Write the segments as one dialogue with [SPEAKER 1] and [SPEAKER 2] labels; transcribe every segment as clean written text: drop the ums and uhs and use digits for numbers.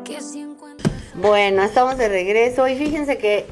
[SPEAKER 1] Bueno, estamos de regreso y fíjense que,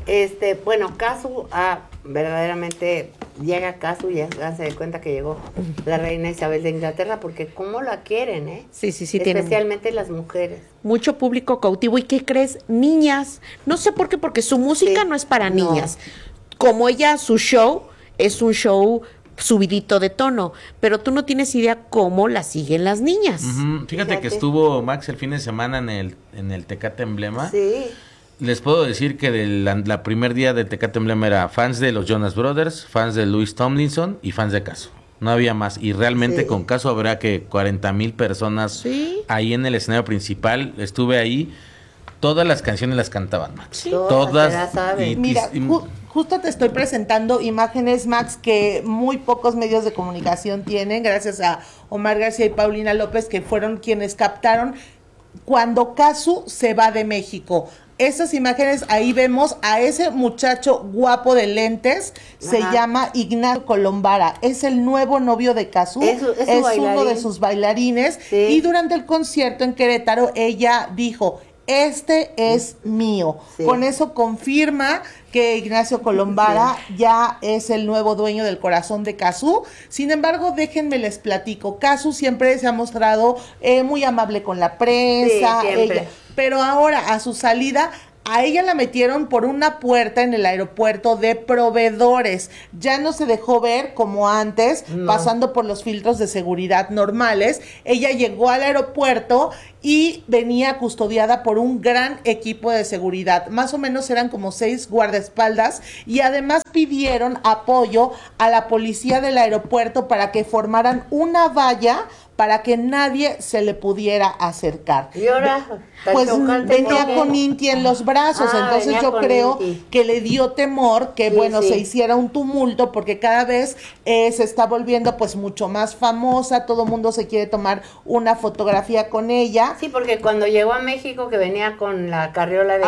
[SPEAKER 1] Casu verdaderamente llega Casu y ya se da cuenta que llegó la reina Isabel de Inglaterra, porque cómo la quieren, ¿eh?
[SPEAKER 2] Sí.
[SPEAKER 1] Especialmente las mujeres.
[SPEAKER 2] Mucho público cautivo. ¿Y qué crees? Niñas. No sé por qué, porque su música no es para niñas. Como ella, su show es un show subidito de tono, pero tú no tienes idea cómo la siguen las niñas.
[SPEAKER 3] Fíjate que estuvo Max el fin de semana en el Tecate Emblema.
[SPEAKER 1] Sí.
[SPEAKER 3] Les puedo decir que la primer día del Tecate Emblema era fans de los Jonas Brothers, fans de Louis Tomlinson y fans de Casu. No había más. Y realmente con Casu habrá que 40,000 personas ahí en el escenario principal. Estuve ahí. Todas las canciones las cantaban Max.
[SPEAKER 1] Sí. Todas.
[SPEAKER 4] Mira, justo te estoy presentando imágenes, Max, que muy pocos medios de comunicación tienen, gracias a Omar García y Paulina López, que fueron quienes captaron cuando Casu se va de México. Esas imágenes, ahí vemos a ese muchacho guapo de lentes, se llama Ignacio Colombara, es el nuevo novio de Casu, es uno de sus bailarines, y durante el concierto en Querétaro, ella dijo: este es mío. Sí. Con eso confirma que Ignacio Colombara ya es el nuevo dueño del corazón de Casu. Sin embargo, déjenme les platico. Casu siempre se ha mostrado muy amable con la prensa. Pero ahora, a su salida, a ella la metieron por una puerta en el aeropuerto de proveedores. Ya no se dejó ver como antes, pasando por los filtros de seguridad normales. Ella llegó al aeropuerto y venía custodiada por un gran equipo de seguridad. Más o menos eran como 6 guardaespaldas, y además pidieron apoyo a la policía del aeropuerto para que formaran una valla para que nadie se le pudiera acercar.
[SPEAKER 1] ¿Y ahora?
[SPEAKER 4] Pues venía con Inti en los brazos, entonces yo creo que le dio temor que, se hiciera un tumulto, porque cada vez se está volviendo pues mucho más famosa, todo el mundo se quiere tomar una fotografía con ella.
[SPEAKER 1] Sí, porque cuando llegó a México, que venía con la carriola de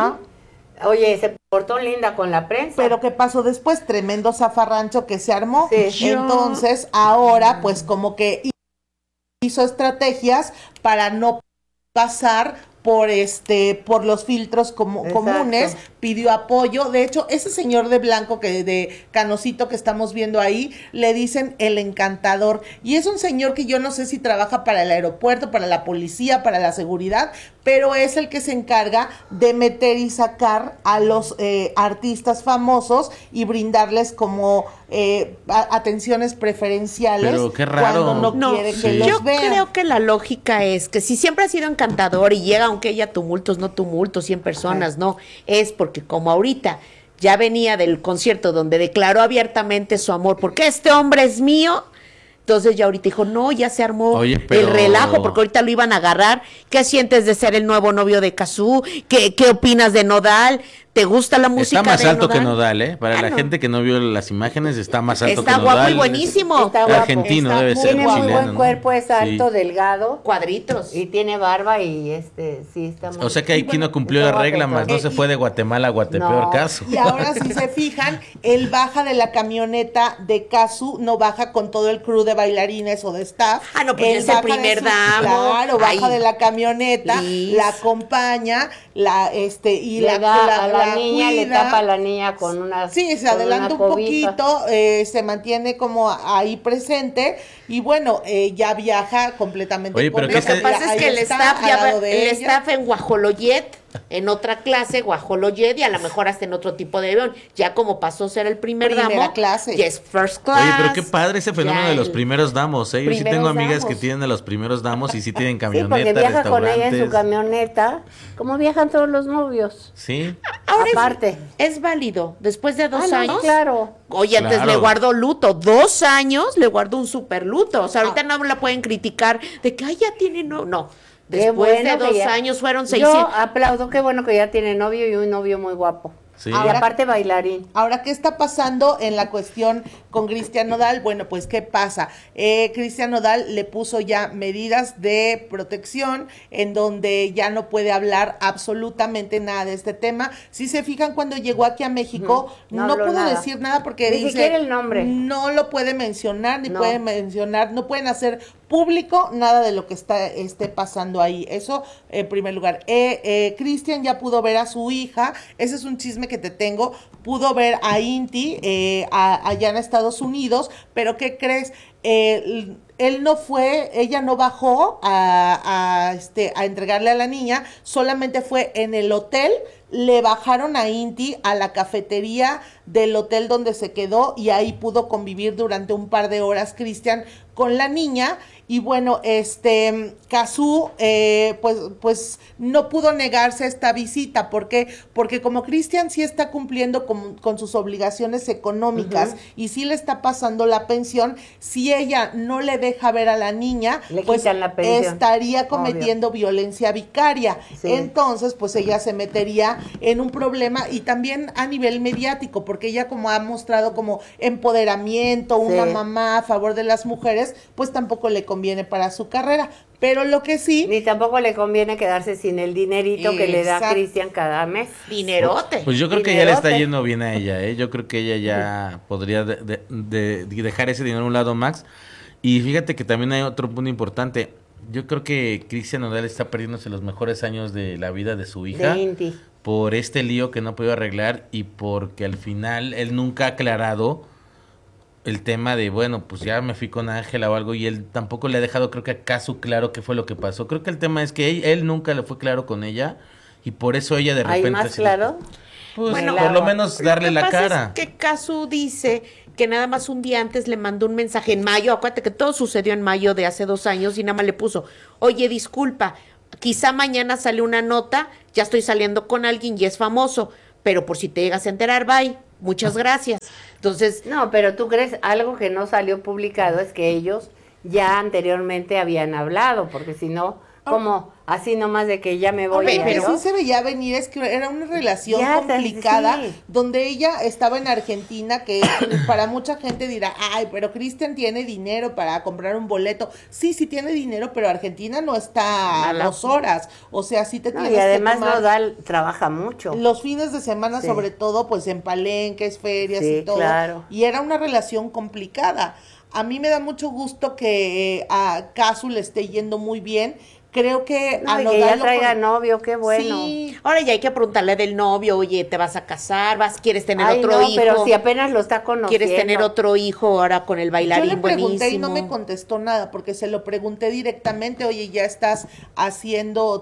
[SPEAKER 1] Inti, oye, se portó linda con la prensa.
[SPEAKER 4] Pero ¿qué pasó después? Tremendo zafarrancho que se armó. Entonces, ahora pues como que hizo estrategias para no pasar por los filtros comunes, pidió apoyo. De hecho, ese señor de blanco de Canocito que estamos viendo ahí, le dicen el encantador, y es un señor que yo no sé si trabaja para el aeropuerto, para la policía, para la seguridad, pero es el que se encarga de meter y sacar a los artistas famosos y brindarles como atenciones preferenciales.
[SPEAKER 3] Pero qué raro.
[SPEAKER 4] Cuando no quiere que los vean.
[SPEAKER 2] Yo creo que la lógica es que si siempre ha sido encantador y llega, aunque haya tumultos, 100 personas, no, es porque como ahorita ya venía del concierto donde declaró abiertamente su amor, porque este hombre es mío. Entonces ya ahorita dijo, no, ya se armó el relajo, porque ahorita lo iban a agarrar. ¿Qué sientes de ser el nuevo novio de Casu? ¿Qué opinas de Nodal? ¿Te gusta la música de Nodal?
[SPEAKER 3] Está más alto que Nodal, ¿eh? Para la gente que no vio las imágenes, está más alto que Nodal.
[SPEAKER 2] Está guapo y buenísimo.
[SPEAKER 1] Está guapo.
[SPEAKER 3] Argentino debe ser,
[SPEAKER 1] tiene
[SPEAKER 3] chileno.
[SPEAKER 1] Tiene muy buen cuerpo, es alto, delgado.
[SPEAKER 2] Cuadritos.
[SPEAKER 1] Y tiene barba y sí está muy...
[SPEAKER 3] O sea que aquí no cumplió la regla, más no se fue de Guatemala a Guatepeor, Casu.
[SPEAKER 4] Y ahora si se fijan, él baja de la camioneta de Casu, no baja con todo el crew de bailarines o de staff.
[SPEAKER 2] No, pues es el primer damo.
[SPEAKER 4] Claro, baja de la camioneta, la acompaña, la
[SPEAKER 1] niña,
[SPEAKER 4] cuida,
[SPEAKER 1] le tapa a la niña con una
[SPEAKER 4] se adelanta un poquito, se mantiene como ahí presente, y bueno, ya viaja completamente.
[SPEAKER 3] Oye, pero
[SPEAKER 2] lo que pasa es que el staff en Guajoloyet, en otra clase, Guajoloyet, y a lo mejor hasta en otro tipo de avión, ya como pasó a ser el primera
[SPEAKER 4] clase.
[SPEAKER 2] Ya es first class.
[SPEAKER 3] Oye, pero qué padre ese fenómeno de los primeros damos, ¿eh? Yo sí tengo amigas que tienen a los primeros damos y sí tienen camioneta,
[SPEAKER 1] porque viaja
[SPEAKER 3] restaurantes.
[SPEAKER 1] con ella en su camioneta, como viajan todos los novios.
[SPEAKER 3] Sí.
[SPEAKER 2] Ahora
[SPEAKER 1] aparte.
[SPEAKER 2] Es válido, después de 2 años.
[SPEAKER 1] Claro.
[SPEAKER 2] Oye, antes le guardó luto, 2 años le guardó un super luto. O sea, ahorita no la pueden criticar de que ya tiene no. Después de 2 años fueron 600.
[SPEAKER 1] Yo aplaudo, qué bueno que ya tiene novio y un novio muy guapo.
[SPEAKER 3] Sí.
[SPEAKER 1] Y aparte bailarín.
[SPEAKER 4] Ahora, ¿qué está pasando en la cuestión con Cristian Nodal? Bueno, pues, ¿qué pasa? Cristian Nodal le puso ya medidas de protección en donde ya no puede hablar absolutamente nada de este tema. Si se fijan, cuando llegó aquí a México, no pudo decir nada porque
[SPEAKER 1] ni siquiera el nombre.
[SPEAKER 4] No lo puede mencionar, no pueden hacer público nada de lo que esté pasando ahí. Eso en primer lugar. Cristian ya pudo ver a su hija, ese es un chisme que te tengo, pudo ver a Inti allá en Estados Unidos, pero ¿qué crees? Él no fue, ella no bajó a entregarle a la niña, solamente fue en el hotel, le bajaron a Inti a la cafetería del hotel donde se quedó y ahí pudo convivir durante un par de horas Cristian con la niña. Y bueno, Cazzu, pues no pudo negarse a esta visita. ¿Por qué? Porque como Cristian sí está cumpliendo con sus obligaciones económicas y sí le está pasando la pensión, si ella no le deja ver a la niña, pues
[SPEAKER 1] quitan la pensión.
[SPEAKER 4] Estaría cometiendo violencia vicaria.
[SPEAKER 1] Sí.
[SPEAKER 4] Entonces, pues ella se metería en un problema y también a nivel mediático, porque ella como ha mostrado como empoderamiento, una mamá a favor de las mujeres, pues tampoco le conviene para su carrera. Pero lo que sí...
[SPEAKER 1] Ni tampoco le conviene quedarse sin el dinerito que le da Cristian cada mes.
[SPEAKER 2] Dinerote.
[SPEAKER 3] Pues yo creo que ya le está yendo bien a ella, ¿eh? Yo creo que ella ya podría de dejar ese dinero a un lado, Max. Y fíjate que también hay otro punto importante. Yo creo que Cristian Nodal está perdiéndose los mejores años de la vida de su hija.
[SPEAKER 1] De Inti.
[SPEAKER 3] Por este lío que no pudo arreglar y porque al final él nunca ha aclarado el tema de, bueno, pues ya me fui con Ángela o algo, y él tampoco le ha dejado, creo que a Cazzu claro qué fue lo que pasó. Creo que el tema es que él nunca le fue claro con ella y por eso ella de repente...
[SPEAKER 1] ¿Hay más claro?
[SPEAKER 3] Pues
[SPEAKER 2] Bueno,
[SPEAKER 3] por lo menos darle la cara.
[SPEAKER 2] Es que Cazzu dice que nada más un día antes le mandó un mensaje en mayo, acuérdate que todo sucedió en mayo de hace 2 años y nada más le puso, oye, disculpa, quizá mañana sale una nota, ya estoy saliendo con alguien y es famoso, pero por si te llegas a enterar, bye, muchas gracias. Entonces,
[SPEAKER 1] No, pero tú crees, algo que no salió publicado es que ellos ya anteriormente habían hablado, porque si no, como así nomás de que ya me voy.
[SPEAKER 4] Pero
[SPEAKER 1] pero
[SPEAKER 4] sí se veía venir, es que era una relación
[SPEAKER 1] Ya,
[SPEAKER 4] complicada,
[SPEAKER 1] sí.
[SPEAKER 4] donde ella estaba en Argentina, que para mucha gente dirá, ay, pero Cristian tiene dinero para comprar un boleto. Sí tiene dinero, pero Argentina no está a 2 horas, o sea, sí te
[SPEAKER 1] No,
[SPEAKER 4] tienes
[SPEAKER 1] y además
[SPEAKER 4] que tomar
[SPEAKER 1] Nodal trabaja mucho.
[SPEAKER 4] los fines de semana,
[SPEAKER 1] Sí.
[SPEAKER 4] sobre todo, pues en palenques, ferias
[SPEAKER 1] Sí,
[SPEAKER 4] y todo,
[SPEAKER 1] claro.
[SPEAKER 4] y era una relación complicada. A mí me da mucho gusto que a Cazzu le esté yendo muy bien. Creo que
[SPEAKER 1] No,
[SPEAKER 4] a
[SPEAKER 1] y que ya
[SPEAKER 4] Nodal
[SPEAKER 1] traiga novio, qué bueno.
[SPEAKER 4] Sí,
[SPEAKER 2] ahora ya hay que preguntarle del novio, oye, ¿te vas a casar? ¿Quieres tener
[SPEAKER 1] Ay,
[SPEAKER 2] otro
[SPEAKER 1] no,
[SPEAKER 2] hijo?
[SPEAKER 1] pero si apenas lo está conociendo.
[SPEAKER 2] ¿Quieres tener otro hijo ahora con el
[SPEAKER 4] yo
[SPEAKER 2] bailarín
[SPEAKER 4] le pregunté
[SPEAKER 2] buenísimo?
[SPEAKER 4] y no me contestó nada, porque se lo pregunté directamente, oye, ya estás rehaciendo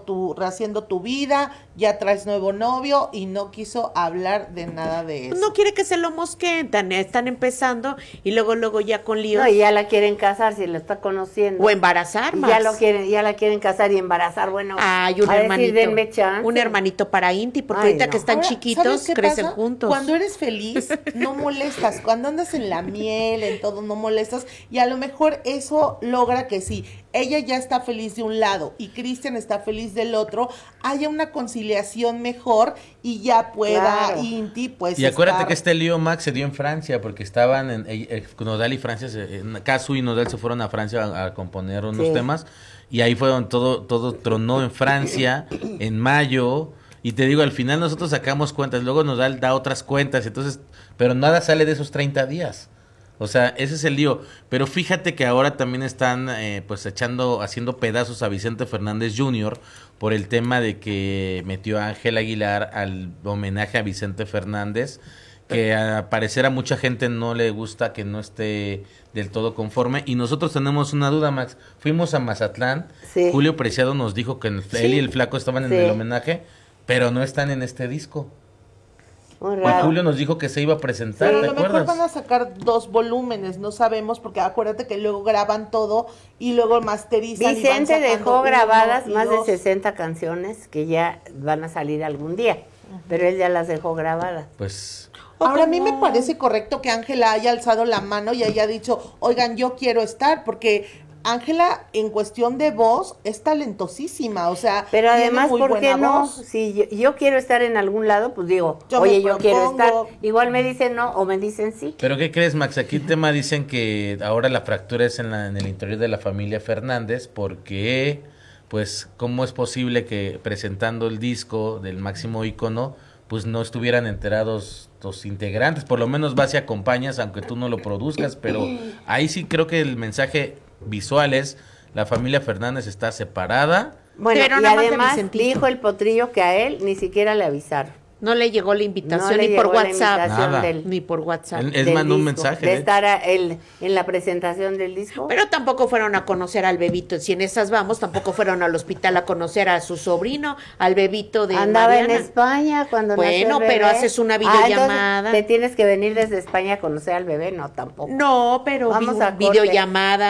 [SPEAKER 4] tu vida, ya traes nuevo novio, y no quiso hablar de nada de eso.
[SPEAKER 2] No quiere que se lo mosqueen, están empezando y luego ya con líos.
[SPEAKER 1] No, y ya la quieren casar si lo está conociendo.
[SPEAKER 2] O embarazar
[SPEAKER 1] Y
[SPEAKER 2] más.
[SPEAKER 1] ya la quieren casar y embarazar, bueno.
[SPEAKER 2] Hay un
[SPEAKER 1] a decir,
[SPEAKER 2] hermanito.
[SPEAKER 1] denme chance.
[SPEAKER 2] Un hermanito para Inti, porque
[SPEAKER 1] Ay,
[SPEAKER 2] ahorita
[SPEAKER 1] no.
[SPEAKER 2] que están
[SPEAKER 4] Ahora,
[SPEAKER 2] chiquitos,
[SPEAKER 4] ¿sabes qué
[SPEAKER 2] crecen
[SPEAKER 4] pasa?
[SPEAKER 2] juntos.
[SPEAKER 4] Cuando eres feliz, no molestas. Cuando andas en la miel, en todo, no molestas. Y a lo mejor eso logra que sí, ella ya está feliz de un lado y Cristian está feliz del otro, haya una conciliación mejor y ya pueda
[SPEAKER 1] Claro.
[SPEAKER 4] Inti, pues.
[SPEAKER 3] Y acuérdate
[SPEAKER 4] estar-
[SPEAKER 3] que este lío, Max, se dio en Francia, porque estaban Nodal y Francia, Cazzu y Nodal se fueron a Francia a componer unos
[SPEAKER 1] Sí.
[SPEAKER 3] temas, y ahí fue donde todo tronó en Francia, en mayo, y te digo, al final nosotros sacamos cuentas, luego Nodal da otras cuentas, entonces, pero nada sale de esos 30 días. O sea, ese es el lío. Pero fíjate que ahora también están pues haciendo pedazos a Vicente Fernández Jr. por el tema de que metió a Ángel Aguilar al homenaje a Vicente Fernández, que a parecer a mucha gente no le gusta, que no esté del todo conforme. Y nosotros tenemos una duda, Max. Fuimos a Mazatlán,
[SPEAKER 1] Sí.
[SPEAKER 3] Julio Preciado nos dijo que él y el Flaco estaban en
[SPEAKER 1] Sí.
[SPEAKER 3] el homenaje, pero no están en este disco.
[SPEAKER 1] Muy
[SPEAKER 3] Y
[SPEAKER 1] raro.
[SPEAKER 3] Julio nos dijo que se iba a presentar,
[SPEAKER 4] Pero a
[SPEAKER 3] ¿te
[SPEAKER 4] lo mejor
[SPEAKER 3] acuerdas?
[SPEAKER 4] van a sacar 2 volúmenes, no sabemos, porque acuérdate que luego graban todo y luego masterizan. y van
[SPEAKER 1] Vicente
[SPEAKER 4] sacando
[SPEAKER 1] dejó
[SPEAKER 4] 1
[SPEAKER 1] grabadas
[SPEAKER 4] y
[SPEAKER 1] más de
[SPEAKER 4] 2.
[SPEAKER 1] 60 canciones que ya van a salir algún día, pero él ya las dejó grabadas.
[SPEAKER 3] Pues...
[SPEAKER 4] Ahora, a mí me
[SPEAKER 2] ¿Cómo?
[SPEAKER 4] parece correcto que Ángela haya alzado la mano y haya dicho, oigan, yo quiero estar, porque Ángela, en cuestión de voz, es talentosísima, o sea,
[SPEAKER 1] Pero
[SPEAKER 4] tiene
[SPEAKER 1] además,
[SPEAKER 4] muy
[SPEAKER 1] ¿por qué
[SPEAKER 4] buena
[SPEAKER 1] no?
[SPEAKER 4] voz.
[SPEAKER 1] Si yo quiero estar en algún lado, pues digo,
[SPEAKER 4] Yo
[SPEAKER 1] oye,
[SPEAKER 4] me
[SPEAKER 1] yo quiero estar.
[SPEAKER 4] propongo.
[SPEAKER 1] Igual me dicen no o me dicen sí.
[SPEAKER 3] ¿Pero qué crees, Max? Aquí el tema dicen que ahora la fractura es en el interior de la familia Fernández, porque, pues, ¿cómo es posible que presentando el disco del máximo ícono, pues no estuvieran enterados los integrantes? Por lo menos vas y acompañas, aunque tú no lo produzcas, pero ahí sí creo que el mensaje visual es La familia Fernández está separada.
[SPEAKER 1] Bueno,
[SPEAKER 2] Pero
[SPEAKER 1] y
[SPEAKER 2] nada más de
[SPEAKER 1] además
[SPEAKER 2] Vicentito.
[SPEAKER 1] dijo el Potrillo que a él ni siquiera le avisaron.
[SPEAKER 2] No le llegó la
[SPEAKER 1] No
[SPEAKER 2] invitación
[SPEAKER 1] le
[SPEAKER 2] ni por
[SPEAKER 1] llegó la
[SPEAKER 2] WhatsApp.
[SPEAKER 1] invitación
[SPEAKER 3] Nada.
[SPEAKER 1] del-
[SPEAKER 2] Ni por WhatsApp.
[SPEAKER 3] Él
[SPEAKER 1] del
[SPEAKER 3] mandó un
[SPEAKER 1] disco,
[SPEAKER 3] mensaje.
[SPEAKER 1] de
[SPEAKER 3] de
[SPEAKER 1] estar en la presentación del disco.
[SPEAKER 2] Pero tampoco fueron a conocer al bebito. Si en esas vamos, tampoco fueron al hospital a conocer a su sobrino, al bebito de
[SPEAKER 1] Andaba
[SPEAKER 2] Mariana.
[SPEAKER 1] en España cuando nació
[SPEAKER 2] Bueno,
[SPEAKER 1] el bebé.
[SPEAKER 2] pero haces una
[SPEAKER 1] entonces,
[SPEAKER 2] videollamada.
[SPEAKER 1] te tienes que venir desde España a conocer al bebé, no, tampoco.
[SPEAKER 2] No, pero
[SPEAKER 1] Vamos a corte.
[SPEAKER 2] videollamada.